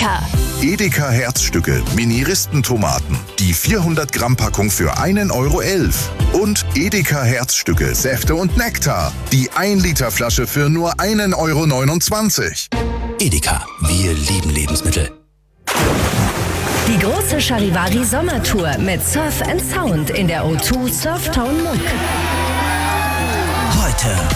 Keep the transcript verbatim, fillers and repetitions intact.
Edeka. Edeka Herzstücke, Mini-Ristentomaten. Die vierhundert Gramm Packung für einen Euro elf. Und Edeka Herzstücke, Säfte und Nektar. Die ein Liter Flasche für nur einen Euro neunundzwanzig. Edeka, wir lieben Lebensmittel. Die große Charivari Sommertour mit Surf and Sound in der O zwei Surftown Muck. Heute